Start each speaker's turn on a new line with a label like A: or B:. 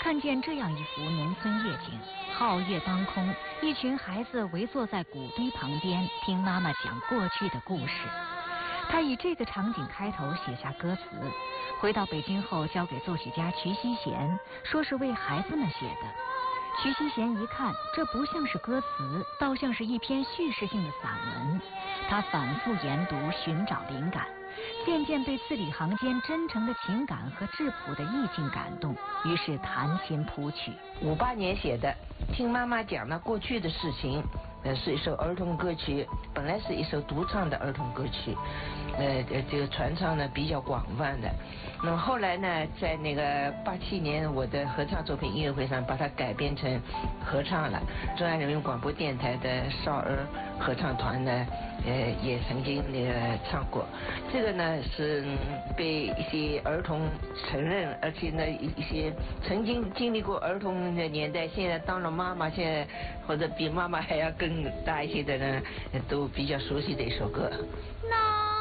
A: 看见这样一幅农村夜景，皓月当空，一群孩子围坐在谷堆旁边，听妈妈讲过去的故事。他以这个场景开头写下歌词，回到北京后交给作曲家瞿希贤，说是为孩子们写的。瞿希贤一看，这不像是歌词，倒像是一篇叙事性的散文。他反复研读，寻找灵感，渐渐被字里行间真诚的情感和质朴的意境感动，于是弹琴谱曲。
B: 58年写的，听妈妈讲了过去的事情。是一首儿童歌曲，本来是一首独唱的儿童歌曲，这个传唱呢比较广泛的。那么后来呢，在那个87年我的合唱作品音乐会上，把它改编成合唱了。中央人民广播电台的少儿合唱团呢，也曾经唱过。这个呢是被一些儿童承认，而且呢一些曾经经历过儿童的年代，现在当了妈妈，现在或者比妈妈还要更大一些的人，都比较熟悉的一首歌。
A: 那